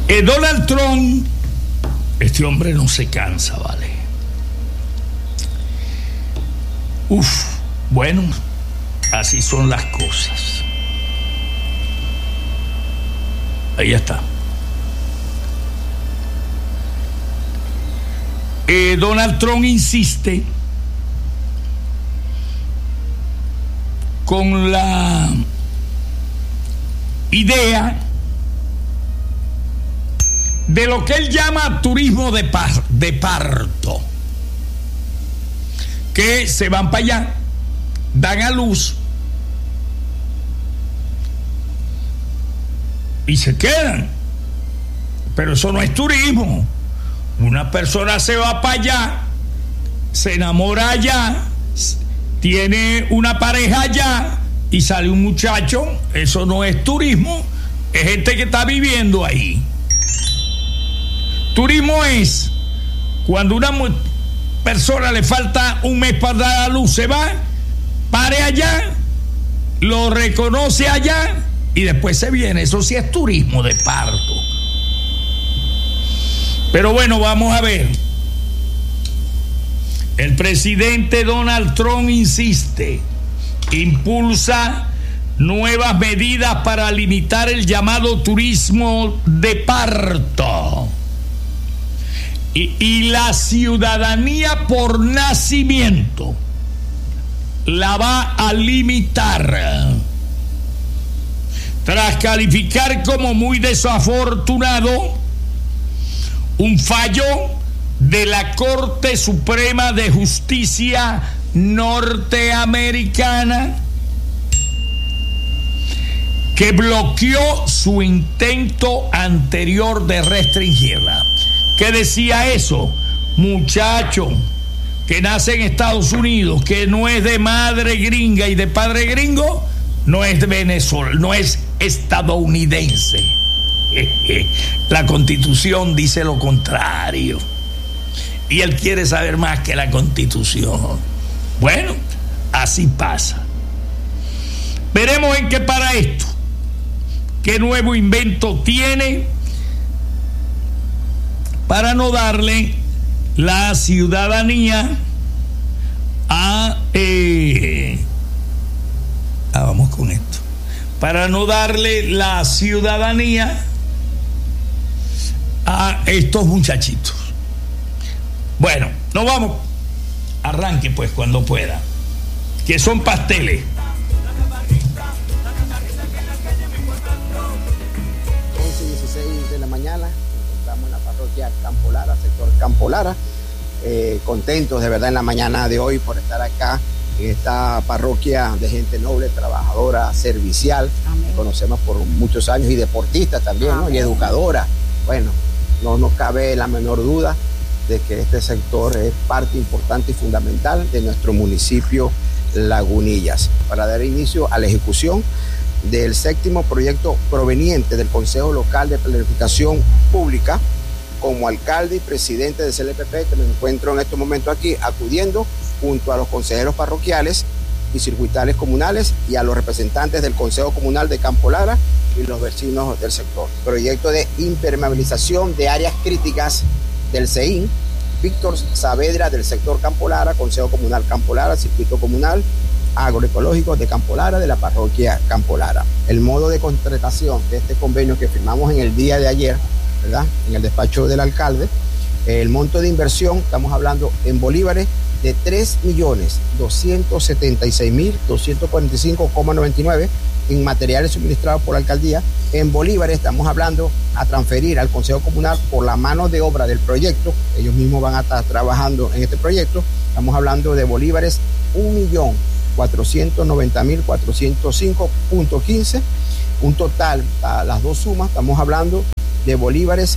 Donald Trump, este hombre no se cansa, ¿vale? Bueno, así son las cosas. Ahí está. Donald Trump insiste con la idea de lo que él llama turismo de parto, que se van para allá, dan a luz y se quedan. Pero eso no es turismo. Una persona se va para allá, se enamora allá, tiene una pareja allá y sale un muchacho. Eso no es turismo, es gente que está viviendo ahí. Turismo es cuando una persona le falta un mes para dar a luz, se va, pare allá, lo reconoce allá y después se viene. Eso sí es turismo de parto. Pero bueno, vamos a ver. El presidente Donald Trump insiste, impulsa nuevas medidas para limitar el llamado turismo de parto. Y la ciudadanía por nacimiento la va a limitar. Tras calificar como muy desafortunado un fallo de la Corte Suprema de Justicia norteamericana que bloqueó su intento anterior de restringirla. ¿Qué decía eso? Muchacho que nace en Estados Unidos, que no es de madre gringa y de padre gringo, no es de Venezuela, no es estadounidense. La Constitución dice lo contrario. Y él quiere saber más que la Constitución. Bueno, así pasa. Veremos en qué para esto. ¿Qué nuevo invento tiene para no darle la ciudadanía vamos con esto. Para no darle la ciudadanía a estos muchachitos? Bueno, nos vamos. Arranque pues cuando pueda. Que son pasteles. 11:16 de la mañana. Estamos en la parroquia Campo Lara, sector Campo Lara. Contentos de verdad en la mañana de hoy por estar acá en esta parroquia de gente noble, trabajadora, servicial. Amén. Conocemos por muchos años y deportista también, ¿no? Y educadora. Bueno, no nos cabe la menor duda de que este sector es parte importante y fundamental de nuestro municipio Lagunillas. Para dar inicio a la ejecución del 7º proyecto proveniente del Consejo Local de Planificación Pública, como alcalde y presidente del CLPP, que me encuentro en estos momentos aquí acudiendo junto a los consejeros parroquiales y circuitales comunales y a los representantes del Consejo Comunal de Campo Lara y los vecinos del sector. Proyecto de impermeabilización de áreas críticas del CEIN, Víctor Saavedra del sector Campo Lara, Consejo Comunal Campo Lara, Circuito Comunal Agroecológico de Campo Lara, de la parroquia Campo Lara. El modo de contratación de este convenio que firmamos en el día de ayer, ¿verdad?, en el despacho del alcalde, el monto de inversión, estamos hablando en bolívares, de 3.276.245,99 en materiales suministrados por la alcaldía. En bolívares estamos hablando a transferir al Consejo Comunal por la mano de obra del proyecto. Ellos mismos van a estar trabajando en este proyecto. Estamos hablando de bolívares 1.490.405.15. Un total, a las dos sumas, estamos hablando de bolívares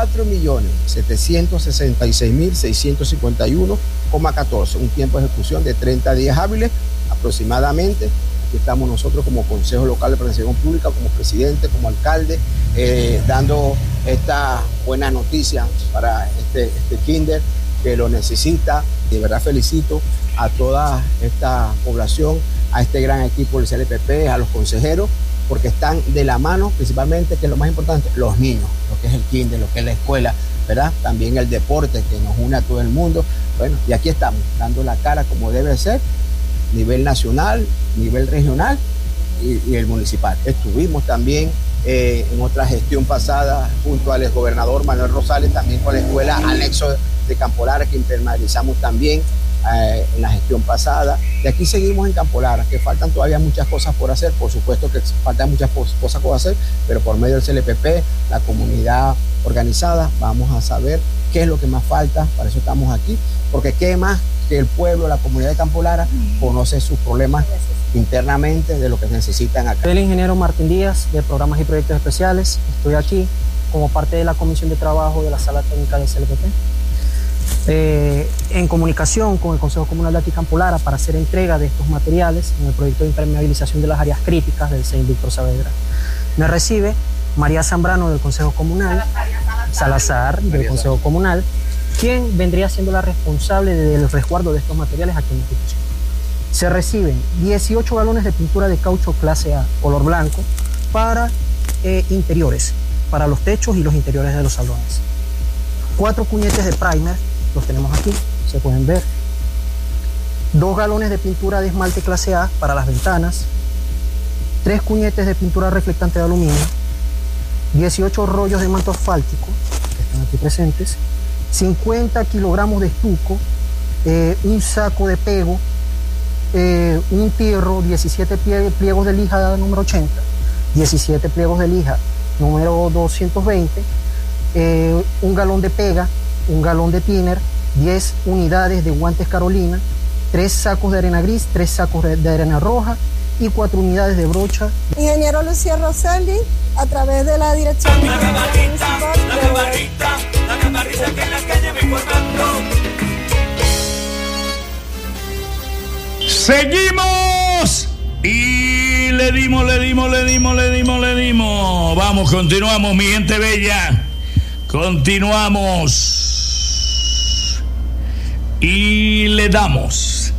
4.766.651,14. Un tiempo de ejecución de 30 días hábiles aproximadamente. Aquí estamos nosotros como Consejo Local de Planificación Pública, como presidente, como alcalde, dando esta buena noticia para este kinder que lo necesita. De verdad felicito a toda esta población, a este gran equipo del CLPP, a los consejeros, porque están de la mano, principalmente, que es lo más importante, los niños, lo que es el kinder, lo que es la escuela, ¿verdad? También el deporte que nos une a todo el mundo. Bueno, y aquí estamos, dando la cara como debe ser, nivel nacional, nivel regional y el municipal. Estuvimos también en otra gestión pasada junto al exgobernador Manuel Rosales, también con la escuela anexo de Campo Lara, que internalizamos también en la gestión pasada. Y aquí seguimos en Campo Lara, que faltan todavía muchas cosas por hacer, por supuesto que faltan muchas cosas por hacer, pero por medio del CLPP, la comunidad organizada, vamos a saber qué es lo que más falta. Para eso estamos aquí, porque qué más que el pueblo, la comunidad de Campo Lara, conoce sus problemas internamente de lo que necesitan acá. Soy el ingeniero Martín Díaz, de Programas y Proyectos Especiales. Estoy aquí como parte de la Comisión de Trabajo de la Sala Técnica del CLPP, en comunicación con el Consejo Comunal de aquí Campo Lara para hacer entrega de estos materiales en el proyecto de impermeabilización de las áreas críticas del CEIN Víctor Saavedra. Me recibe María Zambrano del Consejo Comunal, Salazar del Consejo Comunal, quien vendría siendo la responsable del resguardo de estos materiales aquí en la institución. Se reciben 18 galones de pintura de caucho clase A, color blanco, para interiores, para los techos y los interiores de los salones. 4 cuñetes de primer, los tenemos aquí, se pueden ver. 2 galones de pintura de esmalte clase A para las ventanas. 3 cuñetes de pintura reflectante de aluminio. 18 rollos de manto asfáltico, que están aquí presentes. 50 kilogramos de estuco, un saco de pego, un tierro, 17 pliegos de lija número 80, 17 pliegos de lija número 220, un galón de pega, un galón de thinner, 10 unidades de guantes Carolina, 3 sacos de arena gris, 3 sacos de arena roja y 4 unidades de brocha. Ingeniero Lucía Rosselli, a través de la Dirección de Seguimos y le dimos. Vamos, continuamos, mi gente bella. Continuamos y le damos.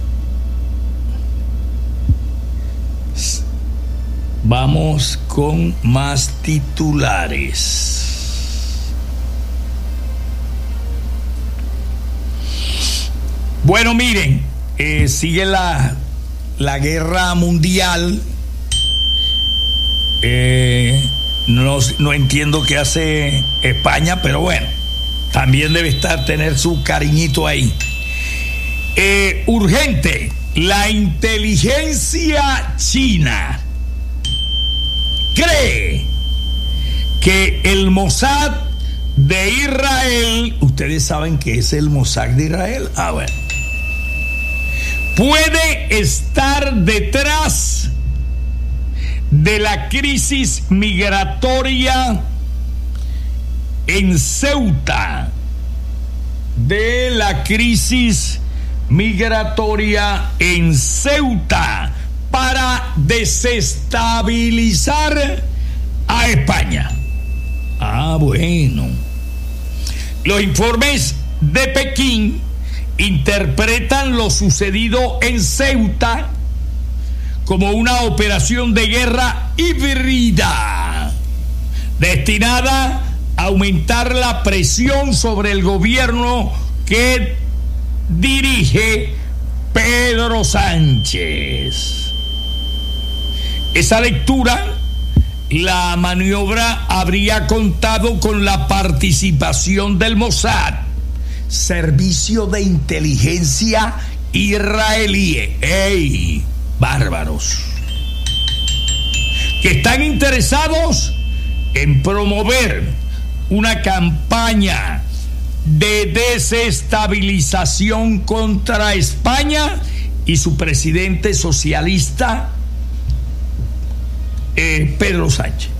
Vamos con más titulares. Bueno, miren, sigue la guerra mundial. No entiendo qué hace España, pero bueno, también debe tener su cariñito ahí. Urgente, la inteligencia china cree que el Mossad de Israel, ustedes saben qué es el Mossad de Israel, bueno, puede estar detrás de la crisis migratoria en Ceuta, para desestabilizar a España. Bueno. Los informes de Pekín interpretan lo sucedido en Ceuta como una operación de guerra híbrida destinada a aumentar la presión sobre el gobierno que dirige Pedro Sánchez. Esa lectura, la maniobra habría contado con la participación del Mossad, servicio de inteligencia israelí. ¡Ey! Bárbaros. Que están interesados en promover una campaña de desestabilización contra España y su presidente socialista Pedro Sánchez.